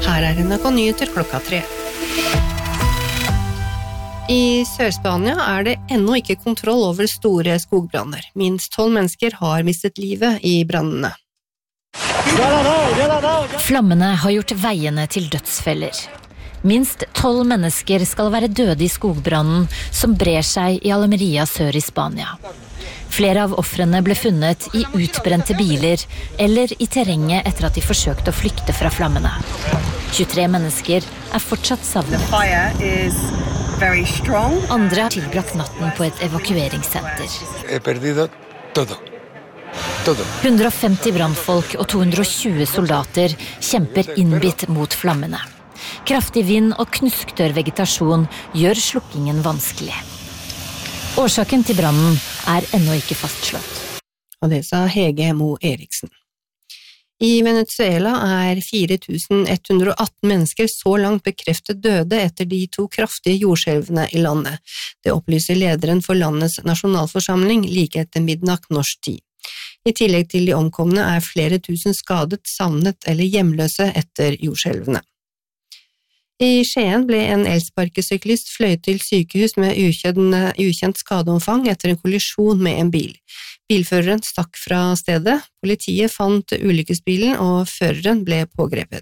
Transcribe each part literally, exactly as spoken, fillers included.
Her er N R K Nyheter klokka tre. I Sør-Spania er det ennå ikke kontroll over store skogbranner. Minst tolv mennesker har mistet livet i brannene. Flammene har gjort veiene til dødsfeller. Minst tolv mennesker skal være døde i skogbrannen som brer seg i Almeria sør i Spania. Flere av offrene ble funnet i utbrente biler eller i terrenget etter at de forsøkte å flykte fra flammene. tjuetre mennesker er fortsatt savnet. Andre har tilbrakt natten på et evakueringssenter. He perdido todo. Todo. hundre og femti brannfolk og to hundre og tjue soldater kjemper innbitt mot flammene. Kraftig vind og knusktørr vegetasjon gjør slukkingen vanskelig. Årsaken til brannen er ennå ikke fastslått. Og det sa Hege Mo Eriksen. I Venezuela er fire tusen ett hundre og atten mennesker så langt bekreftet døde etter de to kraftige jordskjelvene i landet. Det opplyser lederen for landets nasjonalforsamling like etter midnatt norsk tid. I tillegg til de omkomne er flere tusen skadet, savnet eller hjemløse etter jordskjelvene. I Skien ble en elsparkesyklist fløyet til sykehus med ukjent, ukjent skadeomfang etter en kollisjon med en bil. Bilføreren stakk fra stedet, politiet fant ulykkesbilen og føreren ble pågrepet.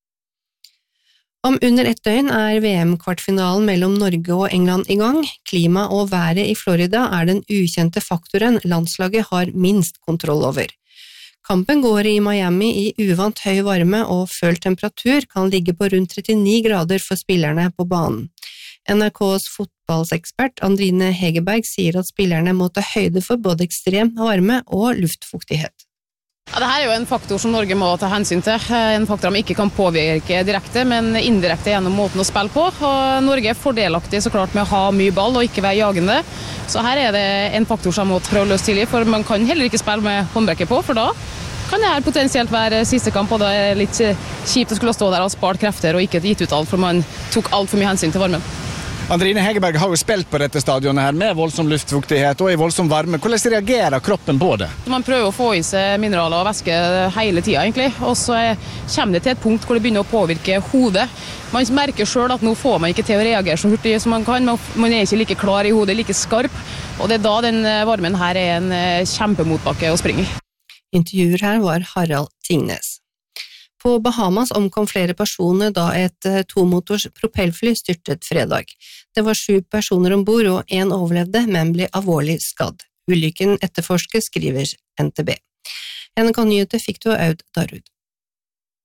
Om under ett døgn er V M-kvartfinalen mellom Norge og England i gang. Klima og været i Florida er den ukjente faktoren landslaget har minst kontroll over. Kampen går i Miami i uvant høy varme og følt temperatur kan ligge på rundt trettini grader for spillerne på banen. N R K's fotballsekspert Andrine Hegerberg sier at spillerne må ta høyde for både ekstrem varme og luftfuktighet. Ja, dette er jo en faktor som Norge må ta hensyn til. En faktor de ikke kan påvirke direkte, men indirekte gjennom måten å spille på. Og Norge er fordelaktig så klart med å ha mye ball og ikke være jagende. Så her er det en faktor som må prøve å løse tidlig, for man kan heller ikke spille med håndbrekke på, for da kan det her potensielt være siste kamp, og det er litt kjipt å skulle stå der og spart krefter og ikke gitt ut alt, for man tok alt for mye hensyn til varmen. Andrine Hegerberg har jo spilt på dette stadionet her med voldsom luftfuktighet og i voldsom varme. Hvordan reagerer kroppen på det? Man prøver å få i seg mineraler og væske hele tiden egentlig, og så kommer det til et punkt hvor det begynner å påvirke hodet. Man merker selv at nå får man ikke til å reagere så hurtig som man kan, man er ikke like klar i hodet, like skarp, og det er da den varmen her er en kjempemotbakke å springe i. Intervjuer her var Harald Tingnes. På Bahamas omkom flere personer da et tomotors propellfly styrtet fredag. Det var sju personer ombord og en overlevde, men ble alvorlig skadd. Ulykken etterforskes, skriver N T B. N R K Nyheter fikk du Aud Darud.